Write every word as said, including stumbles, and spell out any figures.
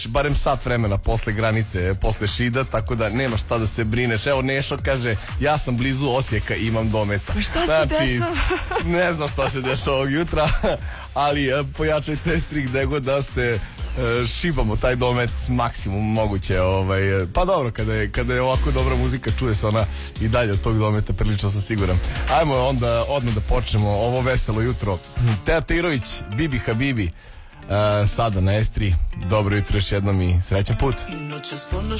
barem sat vremena posle granice, posle Šida, tako da nema šta da se brineš. Evo Nešo kaže, ja sam blizu Osijeka i imam dometa. Pa šta se znači, dešava? Ne znam šta se dešava ovog jutra, ali pojačajte strik gde god da ste, šibamo taj domet maksimum moguće. Ovaj, pa dobro, kada je, kada je ovako dobra muzika, čuje se ona i dalje od tog dometa, prilično sam siguran. Ajmo onda odmah da počnemo ovo veselo jutro. Teja Tirović, Bibi Habibi, Uh, sada na Estri. Dobro jutro još jednom i srećan put.